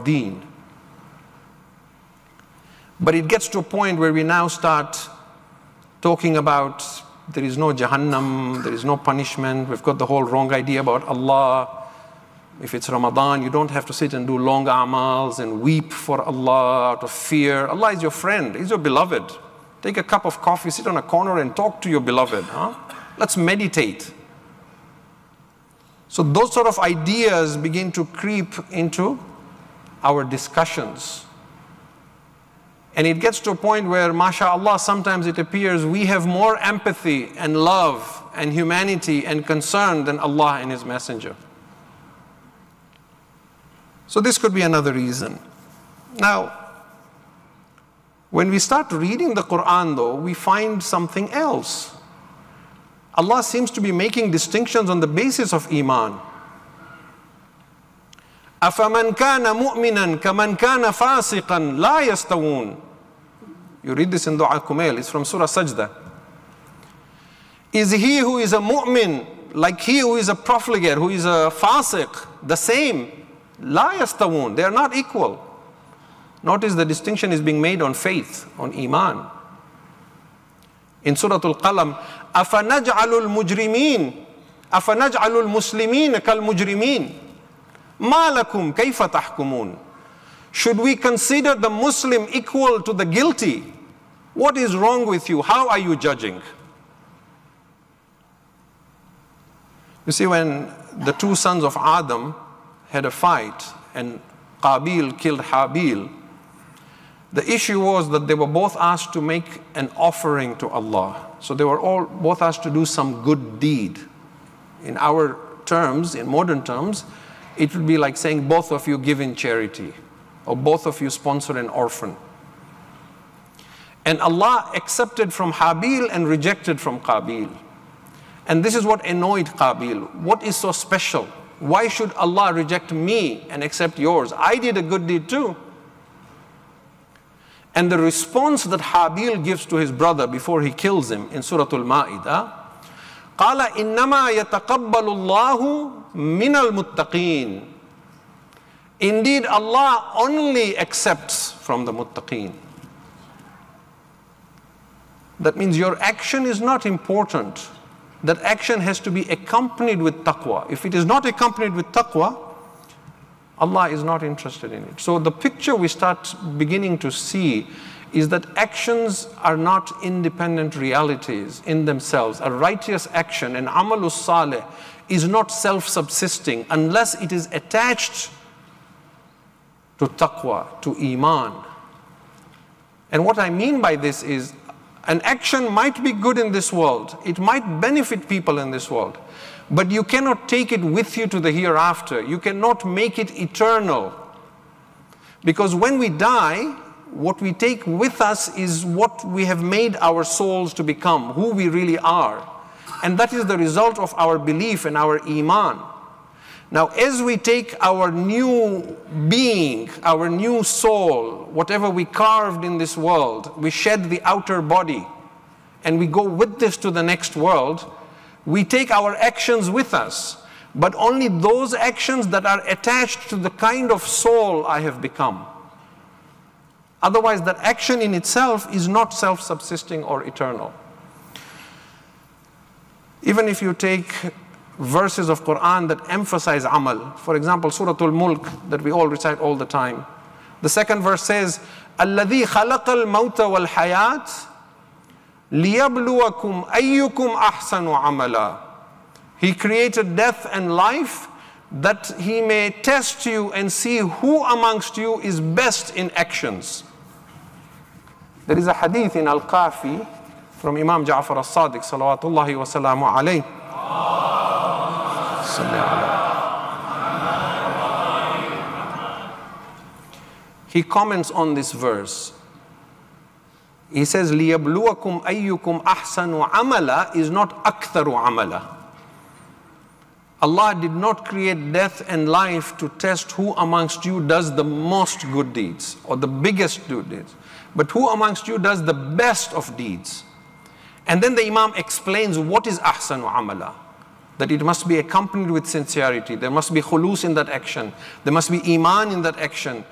deen. But it gets to a point where we now start talking about there is no Jahannam, there is no punishment. We've got the whole wrong idea about Allah. If it's Ramadan, you don't have to sit and do long amals and weep for Allah out of fear. Allah is your friend, He's your beloved. Take a cup of coffee, sit on a corner and talk to your beloved. Let's meditate. So those sort of ideas begin to creep into our discussions. And it gets to a point where, mashallah, sometimes it appears we have more empathy and love and humanity and concern than Allah and His Messenger. So this could be another reason. Now, when we start reading the Quran though, we find something else. Allah seems to be making distinctions on the basis of Iman. أَفَمَنْ كَانَ مُؤْمِنًا كَمَنْ كَانَ فَاسِقًا لَا يَسْتَوُونَ. You read this in Dua Kumail, it's from Surah Sajda. Is he who is a mu'min like he who is a profligate, who is a fasiq, the same? La yastawun, they are not equal. Notice the distinction is being made on faith, on Iman. In Surah Al-Qalam, أَفَنَجْعَلُ الْمُجْرِمِينَ أَفَنَجْعَلُ الْمُسْلِمِينَ كَالْمُجْرِمِينَ مَا لَكُمْ كَيْفَ تَحْكُمُونَ. Should we consider the Muslim equal to the guilty? What is wrong with you? How are you judging? You see, when the two sons of Adam had a fight and Qabil killed Habil, the issue was that they were both asked to make an offering to Allah. So they were both asked to do some good deed. In our terms, in modern terms, it would be like saying both of you give in charity, or both of you sponsor an orphan. And Allah accepted from Habil and rejected from Qabil. And this is what annoyed Qabil. What is so special? Why should Allah reject me and accept yours? I did a good deed too. And the response that Habil gives to his brother before he kills him in Surah Al-Ma'idah, قَالَ إِنَّمَا يَتَقَبَّلُ اللَّهُ مِنَ الْمُتَّقِينَ. Indeed, Allah only accepts from the muttaqeen. That means your action is not important. That action has to be accompanied with taqwa. If it is not accompanied with taqwa, Allah is not interested in it. So the picture we start beginning to see is that actions are not independent realities in themselves. A righteous action, an amalus salih, is not self-subsisting unless it is attached to taqwa, to iman. And what I mean by this is, an action might be good in this world, it might benefit people in this world, but you cannot take it with you to the hereafter. You cannot make it eternal. Because when we die, what we take with us is what we have made our souls to become, who we really are. And that is the result of our belief and our iman. Now, as we take our new being, our new soul, whatever we carved in this world, we shed the outer body, and we go with this to the next world, we take our actions with us, but only those actions that are attached to the kind of soul I have become. Otherwise, that action in itself is not self-subsisting or eternal. Even if you take verses of Quran that emphasize amal, for example, Surah Al-Mulk that we all recite all the time. The second verse says, الَّذِي خَلَقَ الْمَوْتَ وَالْحَيَاةِ لِيَبْلُوَكُمْ أَيُّكُمْ أَحْسَنُ عَمَلًا. He created death and life that He may test you and see who amongst you is best in actions. There is a hadith in Al-Kafi from Imam Ja'far al-Sadiq salawatullahi wa salamu alayhi. He comments on this verse. He says, لِيَبْلُوَكُمْ أَيُّكُمْ أَحْسَنُ عَمَلًا is not أَكْثَرُ عَمَلًا. Allah did not create death and life to test who amongst you does the most good deeds or the biggest good deeds, but who amongst you does the best of deeds. And then the Imam explains what is ahsanu amala, that it must be accompanied with sincerity. There must be khulus in that action. There must be iman in that action.